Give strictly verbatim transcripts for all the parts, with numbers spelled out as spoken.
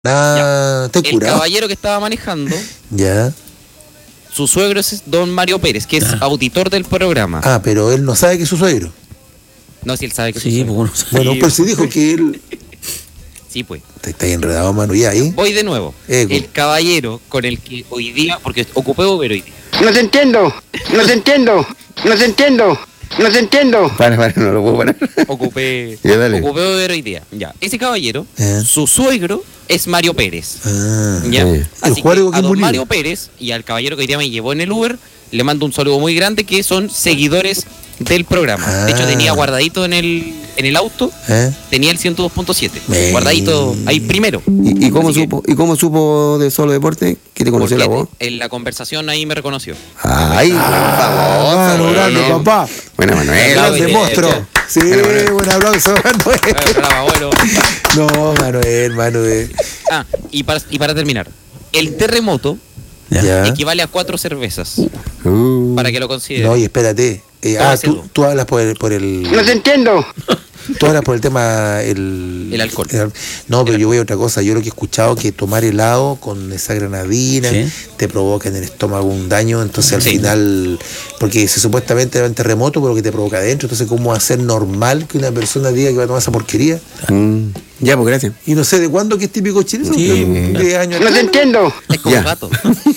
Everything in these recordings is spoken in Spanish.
Ah, te El curado. caballero que estaba manejando, Ya. su suegro es don Mario Pérez, que es Ah. auditor del programa. Ah, pero él no sabe que es su suegro. No, si él sabe que es su Sí, suegro. pues bueno. Bueno, pero si dijo que él. Sí, pues. Te está enredado, mano, ya ahí. Voy de nuevo. Ego. El caballero con el que hoy día, porque ocupé Uber hoy día. No te entiendo, no te entiendo, no te entiendo, no te entiendo. Para, para, no lo puedo parar. Ocupé, Ya, dale. ocupé Uber hoy día. Ya. Ese caballero, Eh. su suegro es Mario Pérez. Ah, ¿Ya? Sí. Así El juego que que a don murió. Mario Pérez y al caballero que hoy día me llevó en el Uber, le mando un saludo muy grande, que son seguidores del programa. De hecho, Ah. tenía guardadito en el, en el auto, ¿eh? tenía el ciento dos punto siete. Me- Guardadito ahí primero. ¿Y, y cómo Así que- supo ¿Y cómo supo de Solo Deporte? ¿Que te conoció la porque voz? en la conversación ahí me reconoció. Ay, por favor. Mano, por grande, favor. papá. Buena Manuel. Bravo, Grande eh, monstruo. eh, Sí, Bueno, Manuel. buen aplauso, Manuel. Eh, brava, bueno. No, Manuel, Manuel. Ah, y para, y para terminar, el terremoto Ya. Ya. equivale a cuatro cervezas, Uh, para que lo consideren. No, y espérate. Eh, ¿Cómo ah, hacerlo? tú, tú hablas por el, por el. No te entiendo. Tú hablas por el tema. El, El alcohol. el- no, pero yo voy a otra cosa. Yo lo que he escuchado que tomar helado con esa granadina Sí. te provoca en el estómago un daño. Entonces al Sí. final. Porque se supuestamente era un terremoto, pero que te provoca adentro. Entonces, ¿cómo hacer normal que una persona diga que va a tomar esa porquería? mm, ya, pues gracias. Y no sé de cuándo que es típico chileno. Sí. de, de años No atrás, te entiendo. Es como Ya. un gato.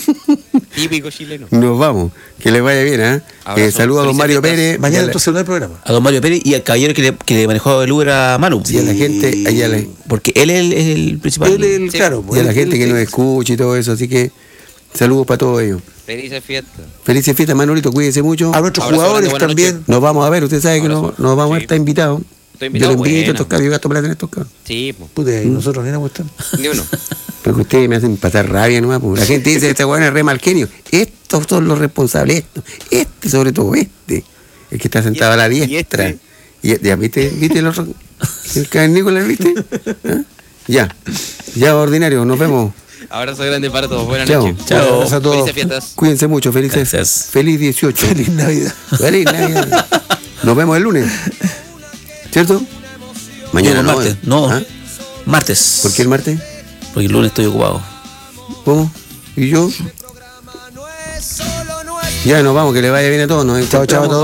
Típico chileno. Nos vamos. Que les vaya bien, ¿eh? Abrazo. Eh, saludos a don Felices Mario fiestas. Pérez. Mañana y a la- entonces no hay programa. A don Mario Pérez y al caballero que le, que le manejó el Uber a Manu. y a la gente, y a la, Porque él es el, es el principal. Él, él, Sí. claro. y a la él- gente él- que nos escucha y todo eso. Así que saludos para todos ellos. Felices fiestas. Felices fiestas, Manolito. Cuídense mucho. A nuestros Abrazo jugadores grande, buenas también. Nos vamos a ver. Usted sabe que nos, Abrazo. nos vamos a Sí. estar invitados. Estoy Yo lo invitado, invito a bueno. estos cabos. Yo gasto plata en estos cabos. Sí, pues. Puta, y nosotros ni una cuestión. Ni uno. Porque ustedes me hacen pasar rabia nomás. Pues. La gente dice, este weón es re mal genio. Estos son los responsables. Estos. Este, sobre todo, este. El que está sentado a la Y diestra. este. Y ya, ¿viste? ¿Viste el otro? El cavernícola, ¿viste? ¿Ah? Ya. Ya, ordinario. Nos vemos. Abrazo grande para todos. Buenas Chao. noches. Chao. Gracias a todos. Felices fiestas. Cuídense mucho. Felices. Gracias. Feliz dieciocho. Feliz Navidad. Feliz Navidad. Nos vemos el lunes. ¿Cierto? Mañana No, no. martes. ¿eh? No, ¿Ah? martes. ¿Por qué el martes? Porque el lunes estoy ocupado. ¿Cómo? ¿Y yo? Ya nos vamos, que le vaya bien a todos. Nos Chao, chao a encontramos. todos.